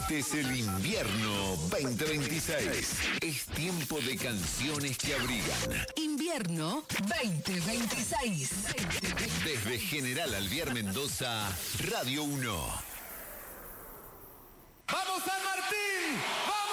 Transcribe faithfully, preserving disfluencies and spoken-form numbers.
Este es el invierno veinte veintiséis. Es tiempo de canciones que abrigan. Invierno veinte veintiséis. Desde General Alvear Mendoza, Radio uno. ¡Vamos San Martín! ¡Vamos!